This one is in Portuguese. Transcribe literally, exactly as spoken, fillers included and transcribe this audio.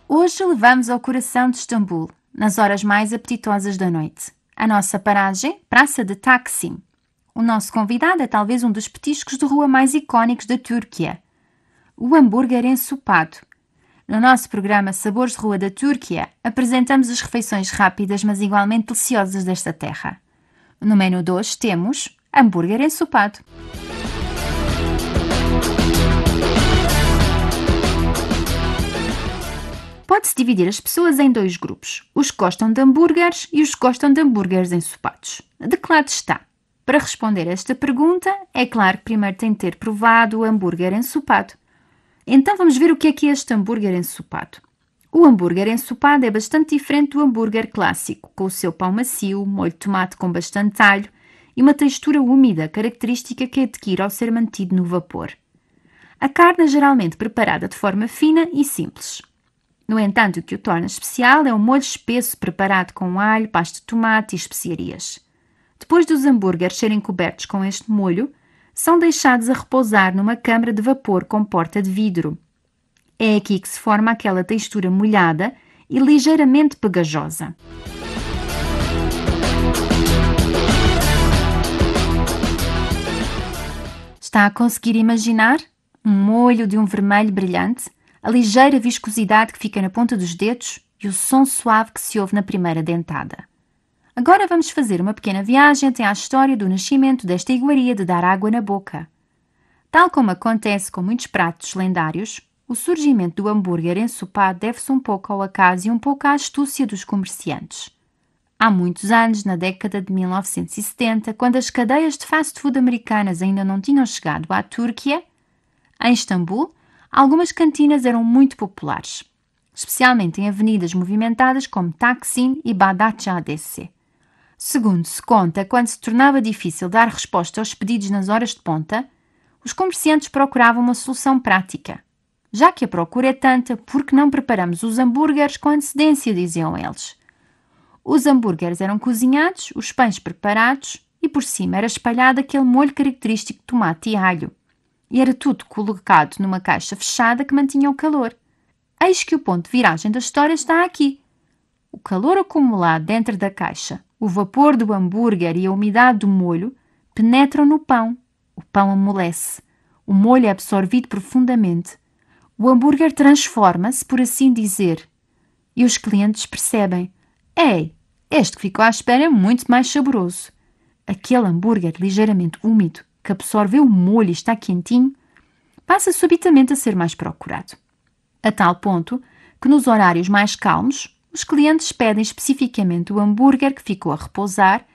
Hoje levamos ao coração de Istambul, nas horas mais apetitosas da noite. A nossa paragem, Praça de Taksim. O nosso convidado é talvez um dos petiscos de rua mais icónicos da Turquia. O hambúrguer ensopado. No nosso programa Sabores de Rua da Turquia, apresentamos as refeições rápidas, mas igualmente deliciosas desta terra. No menu de hoje temos hambúrguer ensopado. Pode-se dividir as pessoas em dois grupos, os que gostam de hambúrgueres e os que gostam de hambúrgueres ensopados. De que lado está? Para responder a esta pergunta, é claro que primeiro tem de ter provado o hambúrguer ensopado. Então vamos ver o que é que é este hambúrguer ensopado. O hambúrguer ensopado é bastante diferente do hambúrguer clássico, com o seu pão macio, molho de tomate com bastante alho e uma textura úmida, característica que adquire ao ser mantido no vapor. A carne é geralmente preparada de forma fina e simples. No entanto, o que o torna especial é um molho espesso preparado com alho, pasta de tomate e especiarias. Depois dos hambúrgueres serem cobertos com este molho, são deixados a repousar numa câmara de vapor com porta de vidro. É aqui que se forma aquela textura molhada e ligeiramente pegajosa. Está a conseguir imaginar? Um molho de um vermelho brilhante, a ligeira viscosidade que fica na ponta dos dedos e o som suave que se ouve na primeira dentada. Agora vamos fazer uma pequena viagem até à história do nascimento desta iguaria de dar água na boca. Tal como acontece com muitos pratos lendários, o surgimento do hambúrguer ensopado deve-se um pouco ao acaso e um pouco à astúcia dos comerciantes. Há muitos anos, na década de mil novecentos e setenta, quando as cadeias de fast food americanas ainda não tinham chegado à Turquia, em Istambul, algumas cantinas eram muito populares, especialmente em avenidas movimentadas como Taksim e Bağdatcaadese. Segundo se conta, quando se tornava difícil dar resposta aos pedidos nas horas de ponta, os comerciantes procuravam uma solução prática. Já que a procura é tanta, por que não preparamos os hambúrgueres com antecedência, diziam eles. Os hambúrgueres eram cozinhados, os pães preparados e por cima era espalhado aquele molho característico de tomate e alho. E era tudo colocado numa caixa fechada que mantinha o calor. Eis que o ponto de viragem da história está aqui. O calor acumulado dentro da caixa, o vapor do hambúrguer e a umidade do molho penetram no pão. O pão amolece. O molho é absorvido profundamente. O hambúrguer transforma-se, por assim dizer. E os clientes percebem: ei, este que ficou à espera é muito mais saboroso. Aquele hambúrguer ligeiramente úmido, que absorveu o molho e está quentinho, passa subitamente a ser mais procurado. A tal ponto que nos horários mais calmos, os clientes pedem especificamente o hambúrguer que ficou a repousar